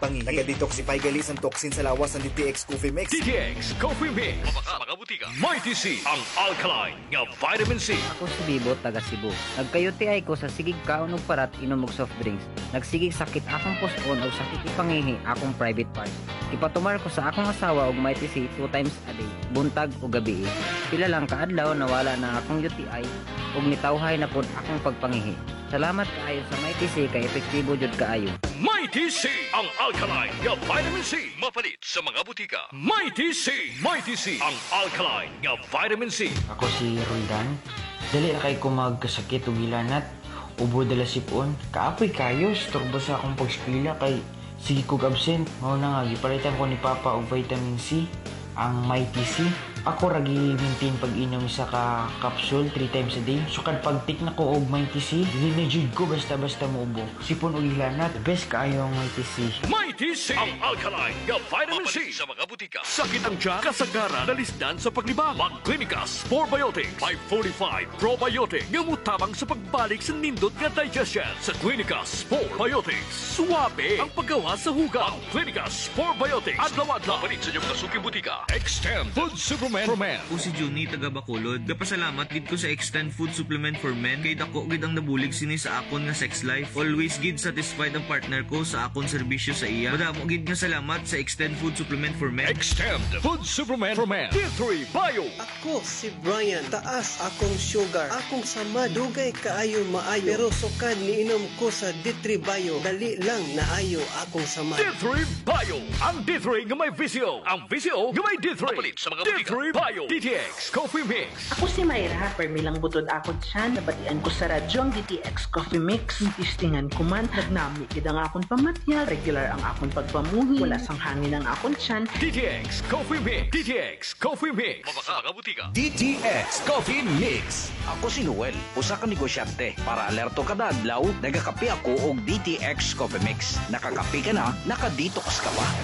pagpangihi. Naga-detoxify galis ang toxin sa lawas ng DTX Coffee Mix. DTX Coffee Mix. Mabaka mga butika. Mighty C, ang alkaline nga vitamin C. Ako si Bibo, taga Cebu. Nagkayuti ko sa sigig kaon og parat inom og soft drinks. Nagsigig sakit akong post-on o sakit ipangihi akong private part. Ipatumar ko sa akong asawa og Mighty C 2 times a day, buntag o gabi. Pila lang kaadlaw nawala na akong UTI ug nitawhay na pod akong pagpangihi. Salamat kaayo sa Mighty C kay epektibo jud kaayo. Mighty C, ang alkaline nga vitamin C. Mapalit sa mga butika. Mighty C, Mighty C, ang alkaline nga vitamin C. Ako si Roldan. Dali na kay ko magkasakit o gilanat. Ubo dala sipon. Kaapoy kayo. Storbo sa akong pag-eskwela kay sige kog absent. Mao na nga, gipalitan ko ni Papa og vitamin C, ang Mighty C. Ako ragi maintain pag-inom sa ka capsule 3 times a day. So kad pag-tik na ko og Mighty C, dili na jud ko basta-basta muubo. Sipon og gilanat, best kaayo ang Mighty C. Mighty C, ang alkaline nga vitamin C sa mga butika. Sakit ang tiyan, kasagaran, dalisdan sa paglibang. Mag-Clinicas 4Biotics 545 Probiotic nga mutabang sa pagbalik sa nindot nga digestion. Sa Clinicas 4Biotics, suwabe ang paggawa sa hugaw. Clinicas 4Biotics, adlaw-adlaw. Palit sa inyong nasuking butika. Extend Food Supplement for Men. Ako si Juni, taga Bacolod. Gapasalamat gid ko sa Extend Food Supplement for Men. Kay dako gid ang nabulig sini sa akon nga sex life. Always gid satisfied ang partner ko sa akon serbisyo sa iya. Madamo gid nga salamat sa Extend Food Supplement for Men. Extend Food Supplement for Men. D3 Bio. Ako si Brian, taas akong sugar, akong sama, dugay kaayo maayo. Pero sukad niinom ko sa D3 Bio, dali lang naayo akong sama. D3 Bio. Ang D3 nga may visyo. Ang visyo nga may D3. Palit sa mga butika. D3 Bio. DTX Coffee Mix. Ako si Mayra, permilang butod ako dyan. Nabatian ko sa radyo ang DTX Coffee Mix. Tistingan ko man, nagnami gid ang akong pamatya. Regular ang akong pagpamuhi. Wala sang hangin ang akong tiyan. DTX Coffee Mix. DTX Coffee Mix. Mabaka mga butika. DTX Coffee Mix. Ako si Noel, usa ka negosyante. Para alerto kada adlaw, nagakape ako og DTX Coffee Mix. Nakakape ka na, nakadetox ka pa.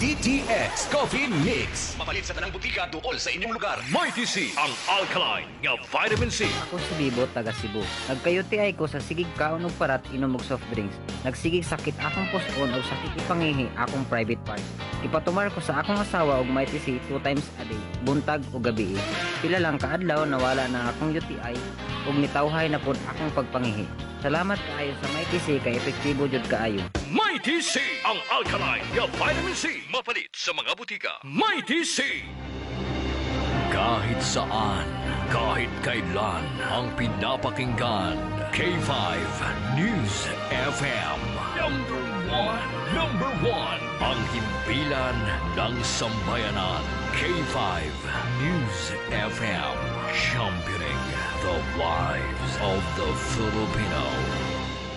DTX Coffee Mix. Mapalit sa tanang butika tuol sa inyong lugar. Mighty C, ang alkaline nga vitamin C. Ako si Bibo, taga Cebu. Nagkayuti ko sa sigig kaon og parat inom og soft drinks. Nagsigig sakit akong post-on o sakit ipangihi akong private part. Ipatumar ko sa akong asawa og Mighty C 2 times a day, buntag o gabi. Pila lang kaadlaw nawala na akong UTI ug nitawhay na pod akong pagpangihi. Salamat kaayo sa Mighty C kay epektibo jud kaayo. Mighty C, ang alkaline nga vitamin C. Mapalit sa mga butika. Mighty C. Kahit saan, kahit kailan, ang pinapakinggan. K5 News FM. Number one. Ang himpilan ng sambayanan. K5 News FM. Championing the lives of the Filipino.